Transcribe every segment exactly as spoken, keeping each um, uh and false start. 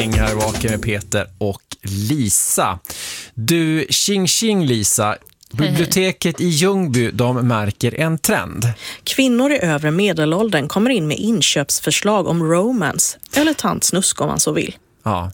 Här vaken med Peter och Lisa. Du, tjing tjing Lisa. Biblioteket hej, hej. i Ljungby, de märker en trend. Kvinnor i övre medelåldern kommer in med inköpsförslag om romance eller tantsnusk om man så vill. Ja.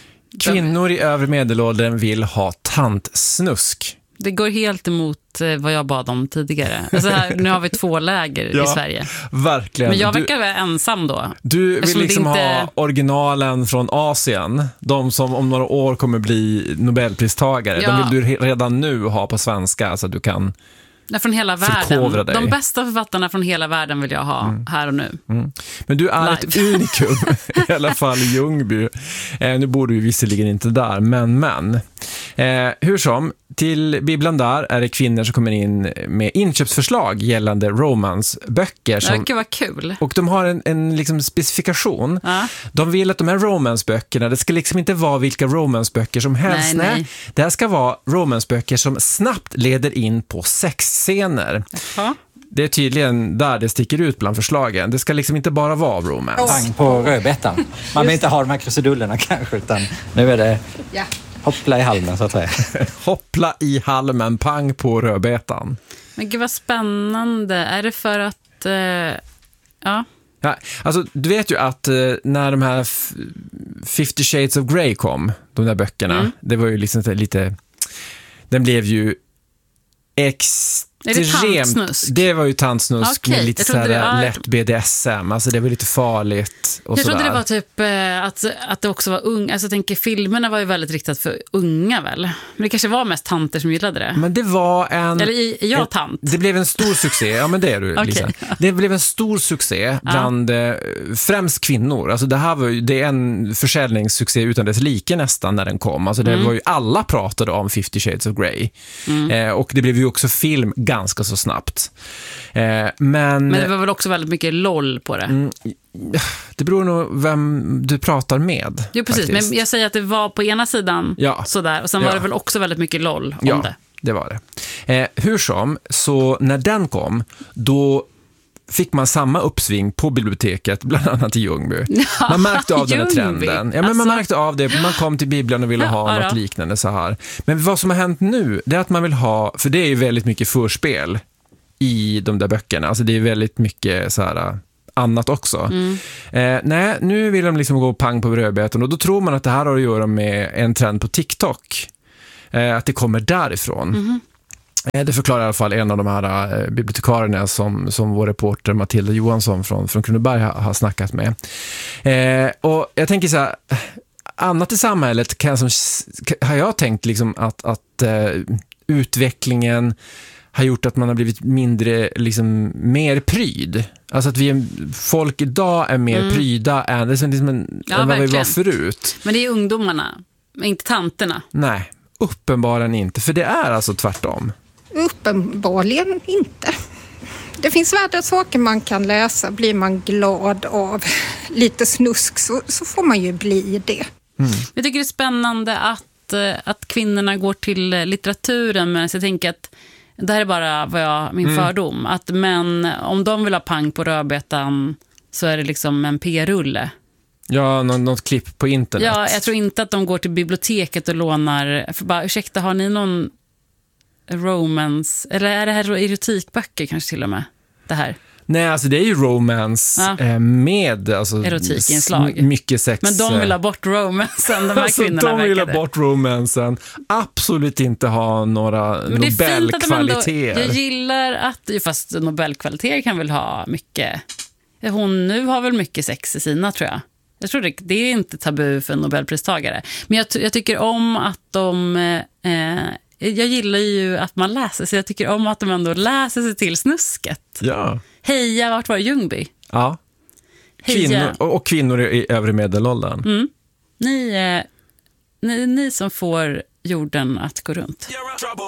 Kvinnor i övre medelåldern vill ha tantsnusk. Det går helt emot vad jag bad om tidigare. Alltså här, nu har vi två läger ja, i Sverige. Verkligen. Men jag verkar vara ensam då. Du vill liksom inte... ha originalen från Asien. De som om några år kommer bli Nobelpristagare. Ja. De vill du redan nu ha på svenska så att du kan... Nej, från hela världen. De bästa författarna från hela världen vill jag ha mm. här och nu. Mm. Men du är Live. ett unikum i alla fall i Ljungby. Eh, nu bor du ju visserligen inte där, men men. Eh, hur som, till bibblan där är det kvinnor som kommer in med inköpsförslag gällande romansböcker. Som, det var kul. Och de har en, en liksom specifikation. Ja. De vill att de här romansböckerna, det ska liksom inte vara vilka romansböcker som helst. Nej, nej. Det här ska vara romansböcker som snabbt leder in på sexscener. Jaha. Det är tydligen där det sticker ut bland förslagen. Det ska liksom inte bara vara romance. Pang på rödbetan. Man vill inte ha de här krusidullerna kanske, utan nu är det... Ja. Hoppla i halmen så att säga. Hoppla i halmen, pang på rödbetan. Men gud vad spännande. Är det för att... Uh, ja. ja. Alltså, du vet ju att uh, när de här f- Fifty Shades of Grey kom, de där böckerna, mm. det var ju liksom lite... Den blev ju extremt... Är det tantsnusk? Det var ju tantsnusk okay. med lite så här var... lätt B D S M. Alltså det var lite farligt och jag sådär. trodde det var typ eh, att, att det också var ung. Alltså jag tänker, filmerna var ju väldigt riktat för unga väl. Men det kanske var mest tanter som gillade det. Men det var en... Eller är jag en, tant? Det blev en stor succé. Ja, men det är du, okay. Lisa. Det blev en stor succé bland ja. främst kvinnor. Alltså det här var ju, det är en försäljningssuccé utan dess like nästan när den kom. Alltså det mm. var ju, alla pratade om Fifty Shades of Grey. Mm. Eh, och det blev ju också film ganska så snabbt. Eh, men, men det var väl också väldigt mycket LOL på det. Mm, det beror nog vem du pratar med. Jo, precis. Faktiskt. Men jag säger att det var på ena sidan ja. sådär. Och sen ja. var det väl också väldigt mycket LOL om ja, det. det var det. Eh, hur som, så när den kom, då fick man samma uppsving på biblioteket, bland annat i Ljungby. Ja, man märkte av den här trenden. Ja, men alltså... Man märkte av det. Man kom till bibblan och ville ja, ha ja, något ja. liknande så här. Men vad som har hänt nu, det är att man vill ha, för det är ju väldigt mycket förspel i de där böckerna. Alltså det är väldigt mycket så här annat också. Mm. Eh, nej, nu vill de liksom gå pang på rödbetan och då tror man att det här har att göra med en trend på TikTok. Eh, att det kommer därifrån. Mm. Det förklarar i alla fall en av de här eh, bibliotekarierna som, som vår reporter Matilda Johansson från, från Kronoberg har, har snackat med. Eh, och jag tänker så här, annat i samhället kan, som, har jag tänkt liksom att, att eh, utvecklingen har gjort att man har blivit mindre, liksom mer pryd. Alltså att vi är, folk idag är mer mm. pryda än, det är liksom en, ja, än vad vi var förut. Men det är ungdomarna, inte tanterna. Nej, uppenbarligen inte, för det är alltså tvärtom. Uppenbarligen inte. Det finns värre saker man kan läsa. Blir man glad av lite snusk så, så får man ju bli det. Mm. Jag tycker det är spännande att, att kvinnorna går till litteraturen, men jag tänker att det här är bara vad jag, min mm. fördom. Att men om de vill ha pang på rödbetan så är det liksom en P-rulle. Ja, något, något klipp på internet. Ja, jag tror inte att de går till biblioteket och lånar. För bara, ursäkta, har ni någon romance? Eller är det här erotikböcker kanske till och med? Det här. Nej, alltså det är ju romance ja. med alltså, erotikinslag. Mycket sex. Men de vill ha bort romancen, de här alltså, kvinnorna. De vill ha bort romancen. Absolut inte ha några Nobelkvaliteter. Jag gillar att, fast Nobelkvaliteter kan väl ha mycket. Hon nu har väl mycket sex i sina, tror jag. Jag tror det, det är inte tabu för en Nobelpristagare. Men jag, jag tycker om att de... Eh, jag gillar ju att man läser, så jag tycker om att de ändå läser sig till snusket. Ja. Heja, vart var Ljungby? Ja. Kvinnor, och, och kvinnor i övre medelåldern. Mm. Ni, eh, ni, ni som får jorden att gå runt.